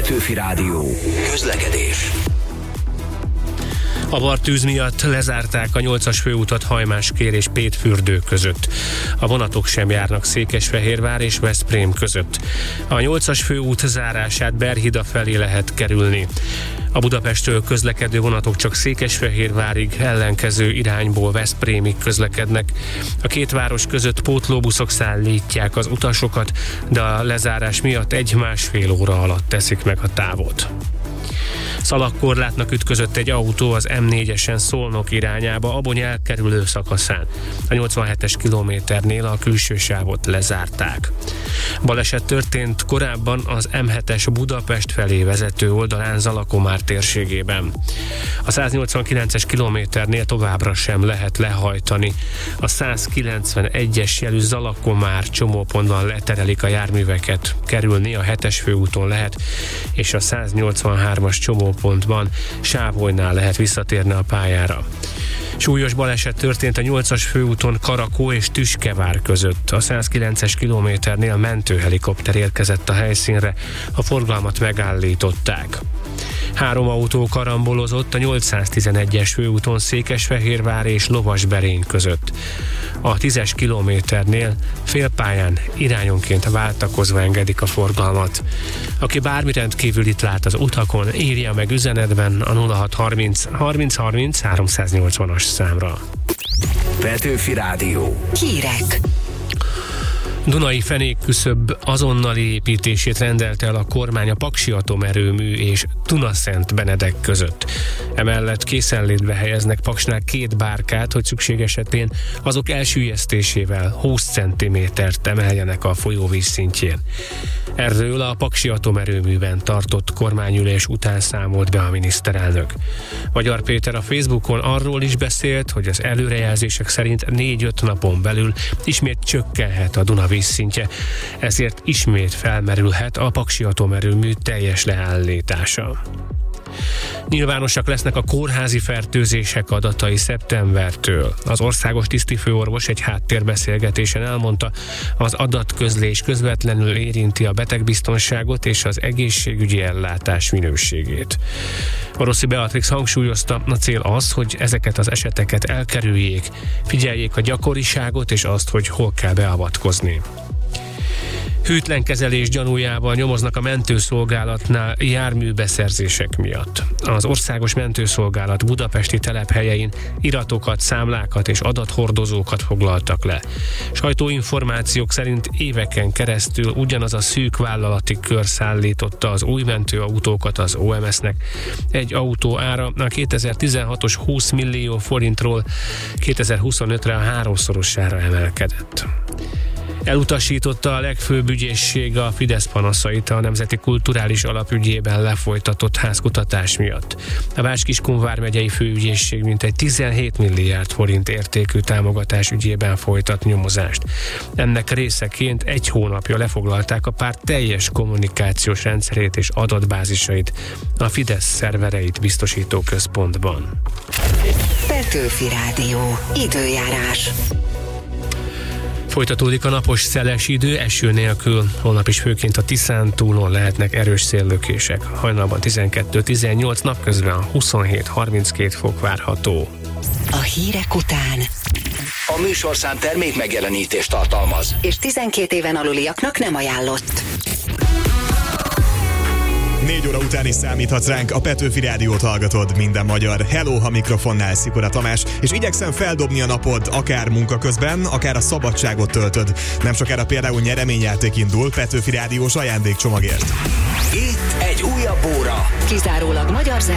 Petőfi Rádió. Közlekedés. A Bartűz miatt lezárták a 8-as főutat Hajmáskér és Pétfürdő között. A vonatok sem járnak Székesfehérvár és Veszprém között. A 8-as főút zárását Berhida felé lehet kerülni. A Budapesttől közlekedő vonatok csak Székesfehérvárig, ellenkező irányból Veszprémig közlekednek. A két város között pótlóbuszok szállítják az utasokat, de a lezárás miatt 1-1,5 óra alatt teszik meg a távot. Szalagkorlátnak ütközött egy autó az M4-esen Szolnok irányába Abony elkerülő szakaszán. A 87-es kilométernél a külső sávot lezárták. Baleset történt korábban az M7-es Budapest felé vezető oldalán Zalakomár térségében. A 189-es kilométernél továbbra sem lehet lehajtani. A 191-es jelű Zalakomár csomópontban leterelik a járműveket. Kerülni a 7-es főúton lehet, és a 183-as csomópontban Sávolynál lehet visszatérni a pályára. Súlyos baleset történt a 8-as főúton Karakó és Tüskevár között. A 109-es kilométernél mentőhelikopter érkezett a helyszínre, a forgalmat megállították. 3 autó karambolozott a 811-es főúton Székesfehérvár és Lovasberény között. A 10-es kilométernél félpályán irányonként váltakozva engedik a forgalmat. Aki bármi rendkívülit lát az utakon, írja meg üzenetben a 0630 30 30 380-as számra. Petőfi Rádió. Hírek. Dunai fenékküszöb azonnali építését rendelte el a kormány a Paksi atomerőmű és Dunaszent Benedek között. Emellett készenlétbe helyeznek Paksnál 2 bárkát, hogy szükség esetén azok elsüllyesztésével 20 cm-t emeljenek a folyóvíz szintjén. Erről a Paksi atomerőműben tartott kormányülés után számolt be a miniszterelnök. Magyar Péter a Facebookon arról is beszélt, hogy az előrejelzések szerint 4-5 napon belül ismét csökkenhet a Duna vízszintje, ezért ismét felmerülhet a Paksi atomerőmű teljes leállítása. Nyilvánosak lesznek a kórházi fertőzések adatai szeptembertől. Az országos tisztifőorvos egy háttérbeszélgetésen elmondta, az adatközlés közvetlenül érinti a betegbiztonságot és az egészségügyi ellátás minőségét. Oroszi Beatrix hangsúlyozta, a cél az, hogy ezeket az eseteket elkerüljék, figyeljék a gyakoriságot és azt, hogy hol kell beavatkozni. Hűtlen kezelés gyanújával nyomoznak a mentőszolgálatnál járműbeszerzések miatt. Az Országos Mentőszolgálat budapesti telephelyein iratokat, számlákat és adathordozókat foglaltak le. Sajtóinformációk szerint éveken keresztül ugyanaz a szűk vállalati kör szállította az új mentőautókat az OMS-nek. Egy autó ára a 2016-os 20 millió forintról 2025-re a 3-szorosára emelkedett. Elutasította a legfőbb ügyészség a Fidesz panaszait a Nemzeti Kulturális Alap ügyében lefolytatott házkutatás miatt. A Bács-Kiskun vármegyei főügyészség mintegy 17 milliárd forint értékű támogatás ügyében folytat nyomozást. Ennek részeként 1 hónapja lefoglalták a párt teljes kommunikációs rendszerét és adatbázisait a Fidesz szervereit biztosító központban. Petőfi Rádió. Időjárás. Folytatódik a napos szeles idő, eső nélkül. Holnap is főként a Tiszántúlon lehetnek erős széllökések. Hajnalban 12-18, napközben 27-32 fok várható. A hírek után A műsorszám termék megjelenítést tartalmaz, és 12 éven aluliaknak nem ajánlott. 4 óra után is számíthatsz ránk, a Petőfi Rádiót hallgatod, minden magyar. Hello, ha mikrofonnál Szikora Tamás, és igyekszem feldobni a napod, akár munka közben, akár a szabadságot töltöd. Nem sokára például nyereményjáték indul Petőfi Rádiós ajándékcsomagért. itt egy újabb óra. Kizárólag magyar zene.